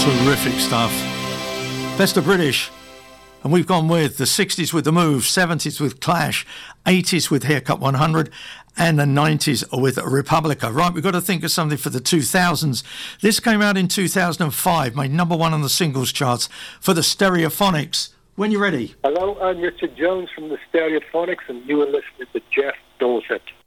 Terrific stuff. Best of British. And we've gone with the 60s with The Move, 70s with Clash, 80s with Haircut 100, and the 90s with Republica. Right, we've got to think of something for the 2000s. This came out in 2005, made number one on the singles charts for the Stereophonics. When you're ready. Hello, I'm Richard Jones from the Stereophonics, and you are listening to Jeff Dorset.